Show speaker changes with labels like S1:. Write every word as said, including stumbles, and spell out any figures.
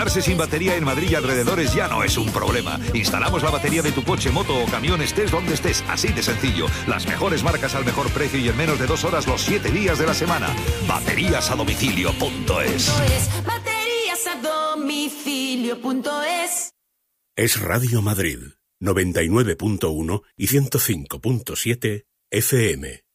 S1: Quedarse sin batería en Madrid y alrededores ya no es un problema. Instalamos la batería de tu coche, moto o camión, estés donde estés, así de sencillo. Las mejores marcas al mejor precio y en menos de dos horas los siete días de la semana. Baterías a domicilio punto es.
S2: Baterías a domicilio punto es.
S3: Es Radio Madrid, noventa y nueve punto uno y ciento cinco punto siete F M.